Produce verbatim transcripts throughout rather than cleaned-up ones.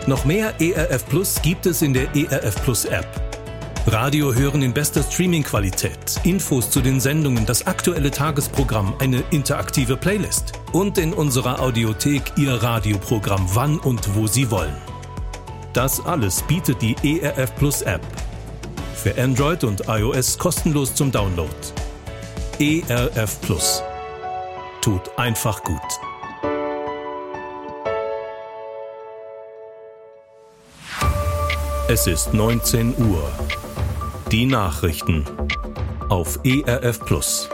Noch mehr E R F Plus gibt es in der E R F Plus App. Radio hören in bester Streaming-Qualität, Infos zu den Sendungen, das aktuelle Tagesprogramm, eine interaktive Playlist und in unserer Audiothek Ihr Radioprogramm wann und wo Sie wollen. Das alles bietet die E R F Plus App. Für Android und iOS kostenlos zum Download. E R F Plus. Tut einfach gut. Es ist neunzehn Uhr. Die Nachrichten auf E R F Plus.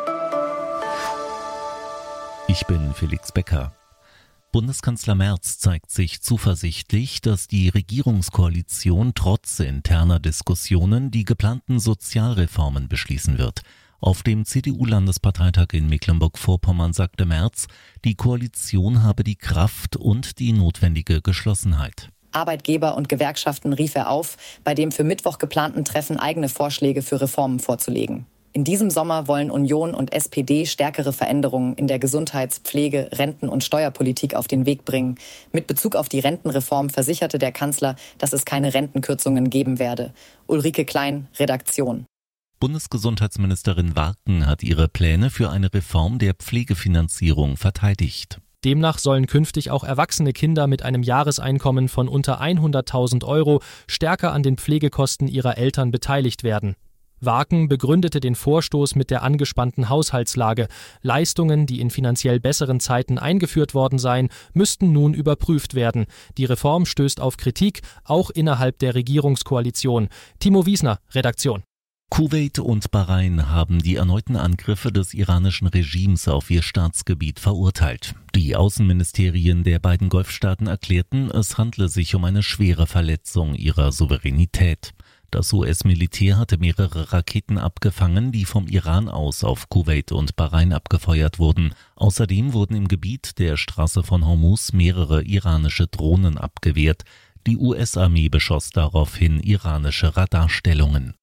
Ich bin Felix Becker. Bundeskanzler Merz zeigt sich zuversichtlich, dass die Regierungskoalition trotz interner Diskussionen die geplanten Sozialreformen beschließen wird. Auf dem C D U-Landesparteitag in Mecklenburg-Vorpommern sagte Merz, die Koalition habe die Kraft und die notwendige Geschlossenheit. Arbeitgeber und Gewerkschaften rief er auf, bei dem für Mittwoch geplanten Treffen eigene Vorschläge für Reformen vorzulegen. In diesem Sommer wollen Union und S P D stärkere Veränderungen in der Gesundheits-, Pflege-, Renten- und Steuerpolitik auf den Weg bringen. Mit Bezug auf die Rentenreform versicherte der Kanzler, dass es keine Rentenkürzungen geben werde. Ulrike Klein, Redaktion. Bundesgesundheitsministerin Warken hat ihre Pläne für eine Reform der Pflegefinanzierung verteidigt. Demnach sollen künftig auch erwachsene Kinder mit einem Jahreseinkommen von unter hunderttausend Euro stärker an den Pflegekosten ihrer Eltern beteiligt werden. Warken begründete den Vorstoß mit der angespannten Haushaltslage. Leistungen, die in finanziell besseren Zeiten eingeführt worden seien, müssten nun überprüft werden. Die Reform stößt auf Kritik, auch innerhalb der Regierungskoalition. Timo Wiesner, Redaktion. Kuwait und Bahrain haben die erneuten Angriffe des iranischen Regimes auf ihr Staatsgebiet verurteilt. Die Außenministerien der beiden Golfstaaten erklärten, es handle sich um eine schwere Verletzung ihrer Souveränität. Das U S-Militär hatte mehrere Raketen abgefangen, die vom Iran aus auf Kuwait und Bahrain abgefeuert wurden. Außerdem wurden im Gebiet der Straße von Hormuz mehrere iranische Drohnen abgewehrt. Die U S-Armee beschoss daraufhin iranische Radarstellungen.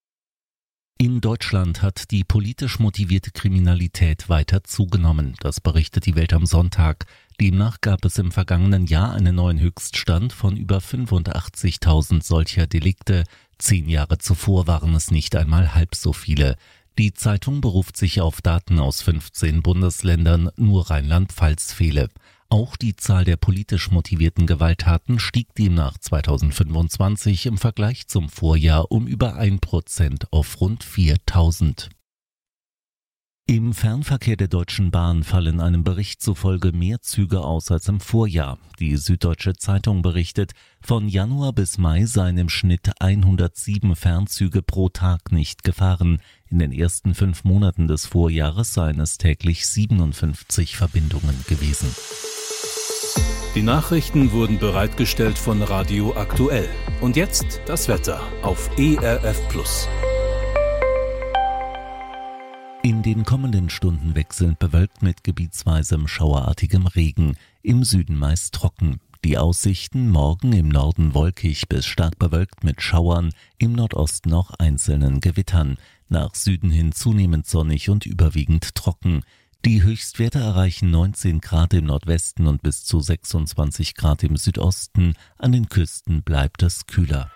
In Deutschland hat die politisch motivierte Kriminalität weiter zugenommen. Das berichtet die Welt am Sonntag. Demnach gab es im vergangenen Jahr einen neuen Höchststand von über fünfundachtzigtausend solcher Delikte. Zehn Jahre zuvor waren es nicht einmal halb so viele. Die Zeitung beruft sich auf Daten aus fünfzehn Bundesländern, nur Rheinland-Pfalz fehle. Auch die Zahl der politisch motivierten Gewalttaten stieg demnach zweitausendfünfundzwanzig im Vergleich zum Vorjahr um über ein Prozent auf rund viertausend. Im Fernverkehr der Deutschen Bahn fallen einem Bericht zufolge mehr Züge aus als im Vorjahr. Die Süddeutsche Zeitung berichtet, von Januar bis Mai seien im Schnitt hundertsieben Fernzüge pro Tag nicht gefahren. In den ersten fünf Monaten des Vorjahres seien es täglich siebenundfünfzig Verbindungen gewesen. Die Nachrichten wurden bereitgestellt von Radio Aktuell. Und jetzt das Wetter auf E R F Plus. In den kommenden Stunden wechselnd bewölkt mit gebietsweisem schauerartigem Regen, im Süden meist trocken. Die Aussichten: morgen im Norden wolkig bis stark bewölkt mit Schauern, im Nordosten auch einzelnen Gewittern. Nach Süden hin zunehmend sonnig und überwiegend trocken. Die Höchstwerte erreichen neunzehn Grad im Nordwesten und bis zu sechsundzwanzig Grad im Südosten. An den Küsten bleibt es kühler.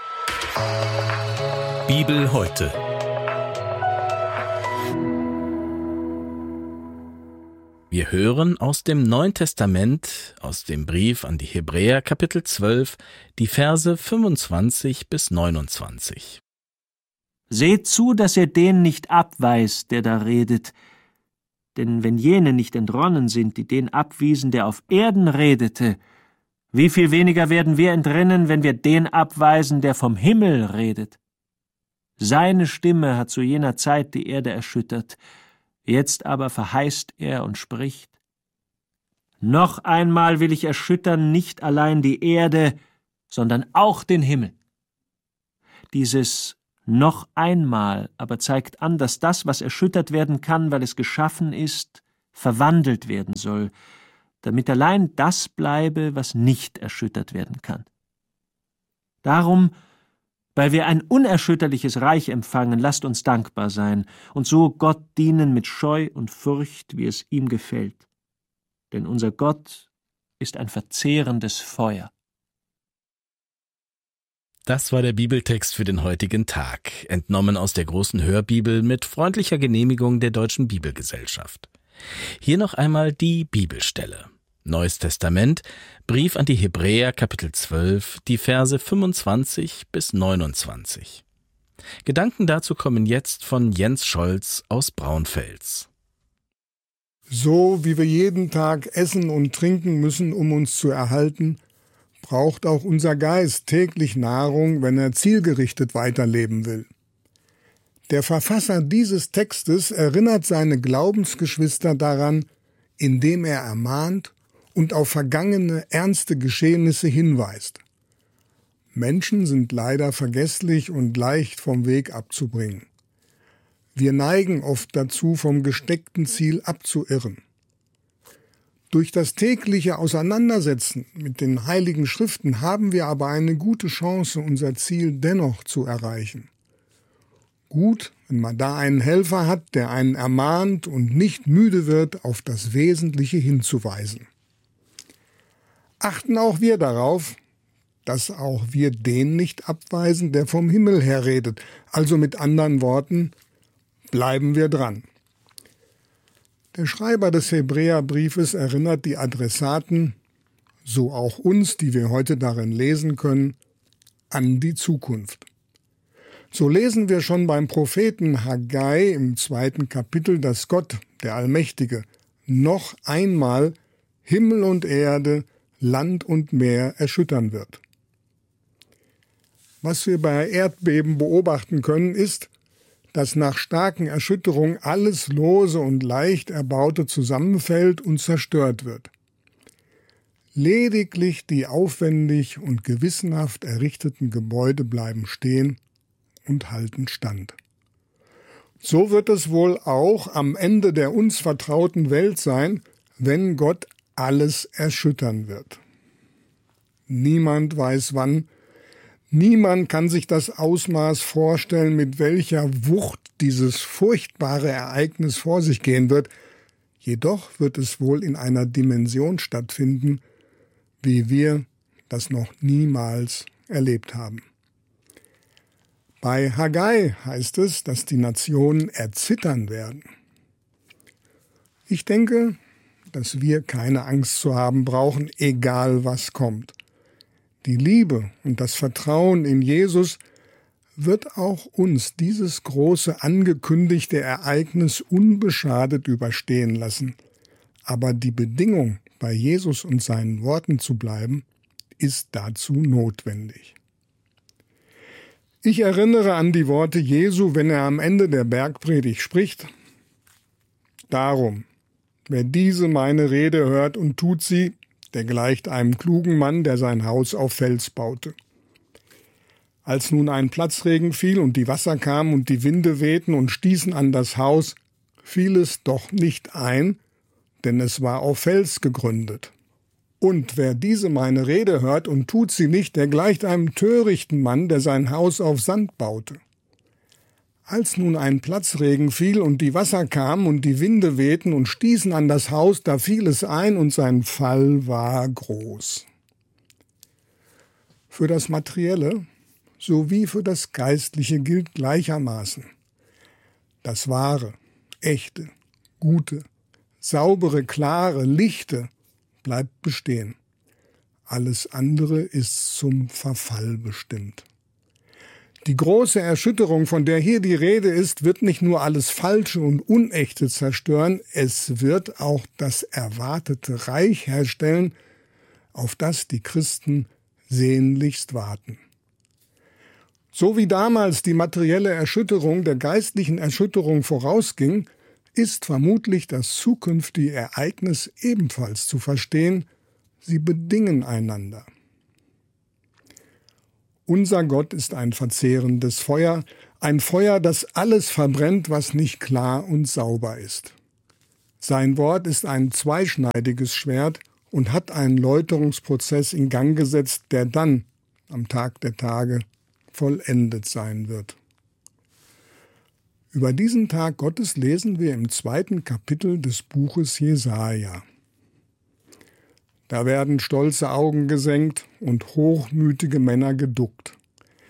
Bibel heute. Wir hören aus dem Neuen Testament, aus dem Brief an die Hebräer, Kapitel zwölf, die Verse fünfundzwanzig bis neunundzwanzig. Seht zu, dass ihr den nicht abweist, der da redet. Denn wenn jene nicht entronnen sind, die den abwiesen, der auf Erden redete, wie viel weniger werden wir entrinnen, wenn wir den abweisen, der vom Himmel redet? Seine Stimme hat zu jener Zeit die Erde erschüttert. Jetzt aber verheißt er und spricht: Noch einmal will ich erschüttern nicht allein die Erde, sondern auch den Himmel. Dieses noch einmal aber zeigt an, dass das, was erschüttert werden kann, weil es geschaffen ist, verwandelt werden soll, damit allein das bleibe, was nicht erschüttert werden kann. Darum, weil wir ein unerschütterliches Reich empfangen, lasst uns dankbar sein und so Gott dienen mit Scheu und Furcht, wie es ihm gefällt. Denn unser Gott ist ein verzehrendes Feuer. Das war der Bibeltext für den heutigen Tag, entnommen aus der großen Hörbibel mit freundlicher Genehmigung der Deutschen Bibelgesellschaft. Hier noch einmal die Bibelstelle. Neues Testament, Brief an die Hebräer, Kapitel zwölf, die Verse fünfundzwanzig bis neunundzwanzig. Gedanken dazu kommen jetzt von Jens Scholz aus Braunfels. So wie wir jeden Tag essen und trinken müssen, um uns zu erhalten, braucht auch unser Geist täglich Nahrung, wenn er zielgerichtet weiterleben will. Der Verfasser dieses Textes erinnert seine Glaubensgeschwister daran, indem er ermahnt und auf vergangene ernste Geschehnisse hinweist. Menschen sind leider vergesslich und leicht vom Weg abzubringen. Wir neigen oft dazu, vom gesteckten Ziel abzuirren. Durch das tägliche Auseinandersetzen mit den Heiligen Schriften haben wir aber eine gute Chance, unser Ziel dennoch zu erreichen. Gut, wenn man da einen Helfer hat, der einen ermahnt und nicht müde wird, auf das Wesentliche hinzuweisen. Achten auch wir darauf, dass auch wir den nicht abweisen, der vom Himmel her redet. Also mit anderen Worten, bleiben wir dran. Der Schreiber des Hebräerbriefes erinnert die Adressaten, so auch uns, die wir heute darin lesen können, an die Zukunft. So lesen wir schon beim Propheten Haggai im zweiten Kapitel, dass Gott, der Allmächtige, noch einmal Himmel und Erde, Land und Meer erschüttern wird. Was wir bei Erdbeben beobachten können, ist, dass nach starken Erschütterungen alles Lose und leicht Erbaute zusammenfällt und zerstört wird. Lediglich die aufwendig und gewissenhaft errichteten Gebäude bleiben stehen und halten stand. So wird es wohl auch am Ende der uns vertrauten Welt sein, wenn Gott alles erschüttern wird. Niemand weiß wann, niemand kann sich das Ausmaß vorstellen, mit welcher Wucht dieses furchtbare Ereignis vor sich gehen wird. Jedoch wird es wohl in einer Dimension stattfinden, wie wir das noch niemals erlebt haben. Bei Haggai heißt es, dass die Nationen erzittern werden. Ich denke, dass wir keine Angst zu haben brauchen, egal was kommt. Die Liebe und das Vertrauen in Jesus wird auch uns dieses große angekündigte Ereignis unbeschadet überstehen lassen. Aber die Bedingung, bei Jesus und seinen Worten zu bleiben, ist dazu notwendig. Ich erinnere an die Worte Jesu, wenn er am Ende der Bergpredigt spricht: Darum, wer diese meine Rede hört und tut sie, der gleicht einem klugen Mann, der sein Haus auf Fels baute. Als nun ein Platzregen fiel und die Wasser kamen und die Winde wehten und stießen an das Haus, fiel es doch nicht ein, denn es war auf Fels gegründet. Und wer diese meine Rede hört und tut sie nicht, der gleicht einem törichten Mann, der sein Haus auf Sand baute. Als nun ein Platzregen fiel und die Wasser kamen und die Winde wehten und stießen an das Haus, da fiel es ein und sein Fall war groß. Für das Materielle sowie für das Geistliche gilt gleichermaßen: Das Wahre, Echte, Gute, Saubere, Klare, Lichte bleibt bestehen. Alles andere ist zum Verfall bestimmt. Die große Erschütterung, von der hier die Rede ist, wird nicht nur alles Falsche und Unechte zerstören, es wird auch das erwartete Reich herstellen, auf das die Christen sehnlichst warten. So wie damals die materielle Erschütterung der geistlichen Erschütterung vorausging, ist vermutlich das zukünftige Ereignis ebenfalls zu verstehen, sie bedingen einander. Unser Gott ist ein verzehrendes Feuer, ein Feuer, das alles verbrennt, was nicht klar und sauber ist. Sein Wort ist ein zweischneidiges Schwert und hat einen Läuterungsprozess in Gang gesetzt, der dann, am Tag der Tage, vollendet sein wird. Über diesen Tag Gottes lesen wir im zweiten Kapitel des Buches Jesaja. Da werden stolze Augen gesenkt und hochmütige Männer geduckt.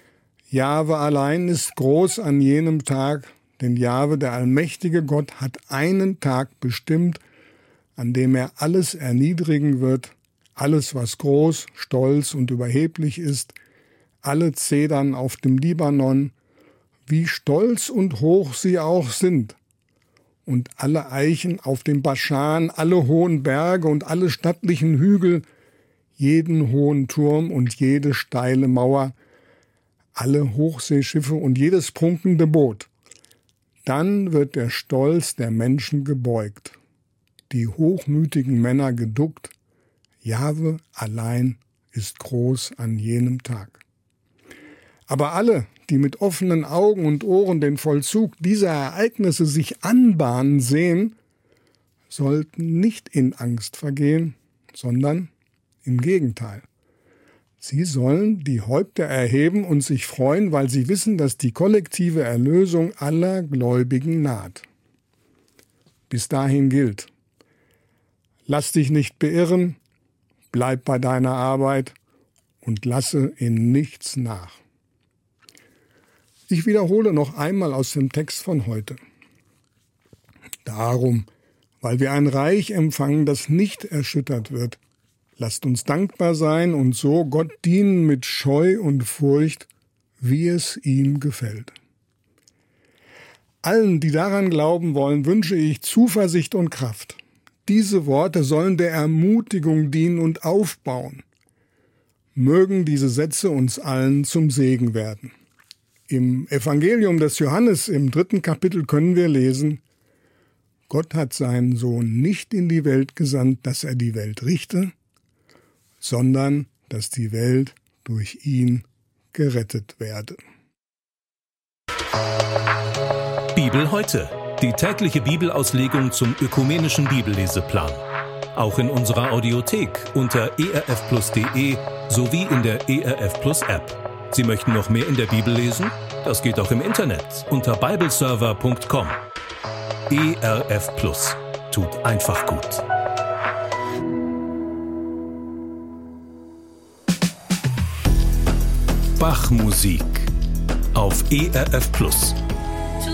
Jahwe allein ist groß an jenem Tag, denn Jahwe, der allmächtige Gott, hat einen Tag bestimmt, an dem er alles erniedrigen wird, alles, was groß, stolz und überheblich ist, alle Zedern auf dem Libanon, wie stolz und hoch sie auch sind, und alle Eichen auf dem Baschan, alle hohen Berge und alle stattlichen Hügel, jeden hohen Turm und jede steile Mauer, alle Hochseeschiffe und jedes prunkende Boot. Dann wird der Stolz der Menschen gebeugt, die hochmütigen Männer geduckt. Jahwe allein ist groß an jenem Tag. Aber alle, die mit offenen Augen und Ohren den Vollzug dieser Ereignisse sich anbahnen sehen, sollten nicht in Angst vergehen, sondern im Gegenteil. Sie sollen die Häupter erheben und sich freuen, weil sie wissen, dass die kollektive Erlösung aller Gläubigen naht. Bis dahin gilt: Lass dich nicht beirren, bleib bei deiner Arbeit und lasse in nichts nach. Ich wiederhole noch einmal aus dem Text von heute. Darum, weil wir ein Reich empfangen, das nicht erschüttert wird, lasst uns dankbar sein und so Gott dienen mit Scheu und Furcht, wie es ihm gefällt. Allen, die daran glauben wollen, wünsche ich Zuversicht und Kraft. Diese Worte sollen der Ermutigung dienen und aufbauen. Mögen diese Sätze uns allen zum Segen werden. Im Evangelium des Johannes im dritten Kapitel können wir lesen: Gott hat seinen Sohn nicht in die Welt gesandt, dass er die Welt richte, sondern dass die Welt durch ihn gerettet werde. Bibel heute. Die tägliche Bibelauslegung zum ökumenischen Bibelleseplan. Auch in unserer Audiothek unter e r f plus punkt d e sowie in der E R F Plus App. Sie möchten noch mehr in der Bibel lesen? Das geht auch im Internet unter bibleserver punkt com. E R F Plus. Tut einfach gut. Bach-Musik auf E R F Plus.